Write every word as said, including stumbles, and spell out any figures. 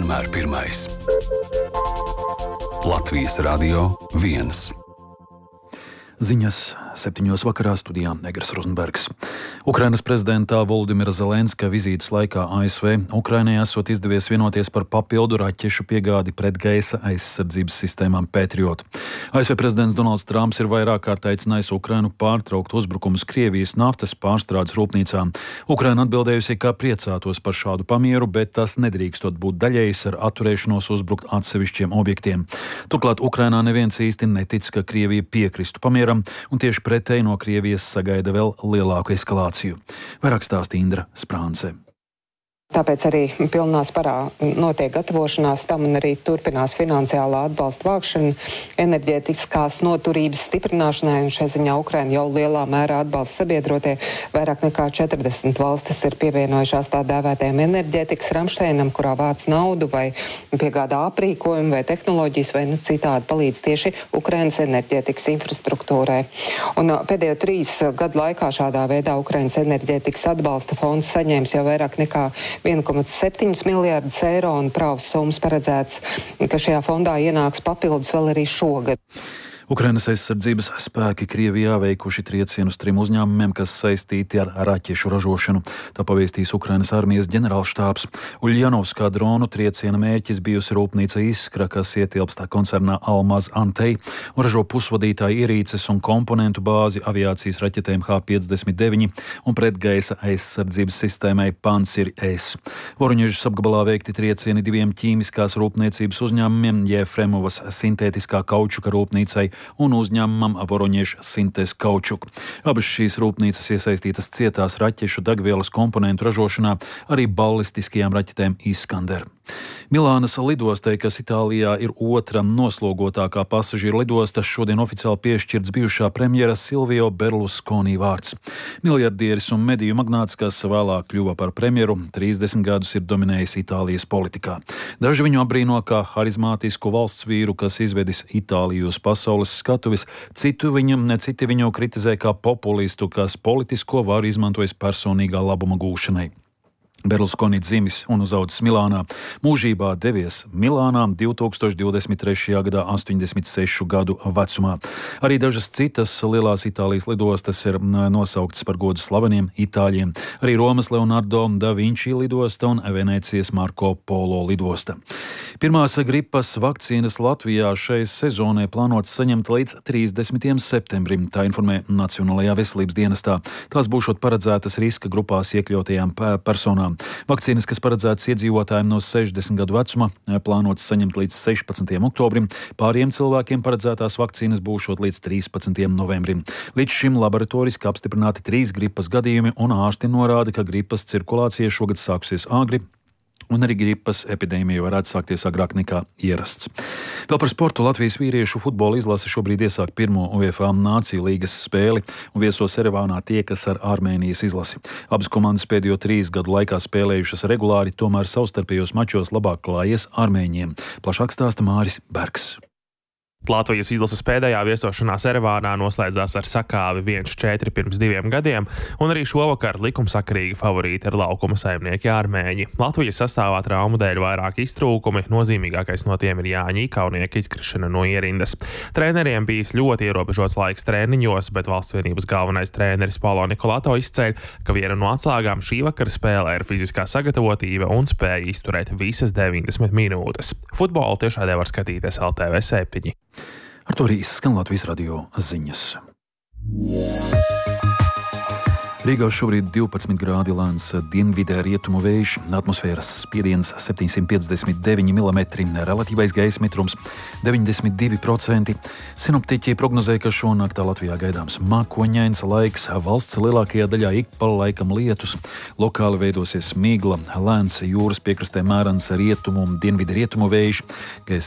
vienmēr pirmais. Latvijas Radio viens. Ziņas septiņos vakarā studijā Egers Rozenbergs. Ukrainas prezidentā Volodimira Zelenska vizītes laikā A S V Ukrainai esot izdevies vienoties par papildu raķešu piegādi pretgaisa aizsardzības sistēmām Patriot. A S V prezidents Donalds Trumps ir vairāk kārt aicinājis Ukrainu pārtraukt uzbrukumus Krievijas naftas pārstrādes rūpnīcām. Ukraina atbildējusi, ka priecātos par šādu pamieru, bet tas nedrīkstot būt daļējs ar atturēšanos uzbrukt atsevišķiem objektiem. Turklāt Ukrainā neviens īsti netic, ka Krievija piekristu pamieram, un tieši pretēji no Krievijas sagaida vēl lielāku eskalāciju. Vairāk stāsta Indra Sprānce. Tāpēc arī pilnā sparā notiek gatavošanās tam un arī turpinās finansiālā atbalsta vākšana enerģētiskās noturības stiprināšanai, un šai ziņā Ukraina jau lielā mērā atbalsta sabiedrotie. Vairāk nekā četrdesmit valstis ir pievienojušās tā dēvētajam enerģētikas Ramšteinam, kurā vāc naudu vai piegādā aprīkojumu vai tehnoloģijas vai nu citādi palīdz tieši Ukrainas enerģētikas infrastruktūrai. Un pēdējo trīs gadu laikā šādā veidā Ukrainas enerģētikas atbalsta fonds saņēmis jau vairāk nekā viens komats septiņi miljārdus eiro, un prāvas summas paredzēts, ka šajā fondā ienāks papildus vēl arī šogad. Ukrainas aizsardzības spēki Krievijā veikuši triecienus trim uzņēmumiem, kas saistīti ar raķešu ražošanu. Tā pavēstīs Ukrainas armijas ģenerālštābs. Uļjanovskā dronu trieciena mērķis bijusi rūpnīca Iskra, kas ietilpst koncernā Almaz Antey un ražo pusvadītāju ierīces un komponentu bāzi aviācijas raķetēm H piecdesmit deviņi un pretgaisa aizsardzības sistēmai Pancir-S. Voroņežas apgabalā veikti triecieni diviem ķīmiskās rūpniecības uzņēmumiem, Jefremovas sintētiskā kaučuka rūpnīcai un uzņēmumam Voroņeža Sintes Kaučuk. Abas šīs rūpnīcas iesaistītas cietās raķešu degvielas komponentu ražošanā, arī ballistiskajām raķetēm Iskander. Milānas lidostai, kas Itālijā ir otra noslogotākā pasažieru lidosta, šodien oficiāli piešķirts bijušā premjera Silvio Berlusconi vārds. Miljardieris un mediju magnāts, kas vēlāk kļuva par premjeru, trīsdesmit gadus ir dominējis Itālijas politikā. Daži viņu apbrīno kā harizmātisku valsts vīru, kas izvedis Itāliju uz pasaules skatuves, citu viņu, citi viņu kritizē kā populistu, kas politisko varu izmantojas personīgā labuma gūšanai. Berlusconi dzimis un uzaudzis Milānā. Mūžībā devies Milānā divtūkstoš divdesmit trešajā gadā astoņdesmit sešu gadu vecumā. Arī dažas citas lielās Itālijas lidostas ir nosauktas par godu slaveniem itāļiem. Arī Romas Leonardo da Vinci lidosta un Venēcijas Marko Polo lidosta. Pirmās gripas vakcīnas Latvijā šai sezonai plānotas saņemt līdz trīsdesmitajam septembrim, tā informē Nacionālajā veselības dienestā. Tās būšot paredzētas riska grupās iekļautajām personām. Vakcīnas, kas paredzētas iedzīvotājiem no sešdesmit gadu vecuma, plānotas saņemt līdz sešpadsmitajam oktobrim, pāriem cilvēkiem paredzētās vakcīnas būšot līdz trīspadsmitajam novembrim. Līdz šim laboratoriski apstiprināti trīs gripas gadījumi, un ārsti norāda, ka gripas cirkulācija šogad sākusies āgri, un arī gripas epidēmija varētu sākties agrāk nekā ierasts. Vēl par sportu. Latvijas vīriešu futbola izlase šobrīd iesāk pirmo UEFA Nāciju līgas spēli un viesos Erevānā tiekas ar Armēnijas izlasi. Abas komandas pēdējo trīs gadu laikā spēlējušas regulāri, tomēr savstarpējos mačos labāk klājies armēņiem. Plašāk stāsta Māris Bergs. Latvijas izlases pēdējā viesošanās Erevānā noslēdzās ar sakāvi viens četri pirms diviem gadiem, un arī šovakar likumsakarīgi favorīti ir laukuma saimnieki armēņi. Latvijas sastāvā traumu dēļ vairāk iztrūkumi, nozīmīgākais no tiem ir Jāņa Ikaunieka izkrišana no ierindas. Treneriem bijis ļoti ierobežots laiks treniņos, bet valsts vienības galvenais treneris Paulo Nikolato izceļ, ka viena no atslēgām šī vakara spēlē ir fiziskā sagatavotība un spēja izturēt visas deviņdesmit minūtes. Futbolu tiešādē var skatīties L T V septiņi. Ar to arī skan Latvijas radio ziņas. Rīgā šobrīd divpadsmit grādi, lēns dienvidē rietumu vējš, atmosfēras spiediens septiņsimt piecdesmit deviņi milimetri, relatīvais gaisa mitrums deviņdesmit divi procenti. Sinoptiķi prognozē, ka šonaktā Latvijā gaidāms mākoņains laiks, valsts lielākajā daļā ik pa laikam lietus, lokāli veidosies migla, lēns jūras piekrastē mērens rietumu un dienvidu rietumu vējš, gaisa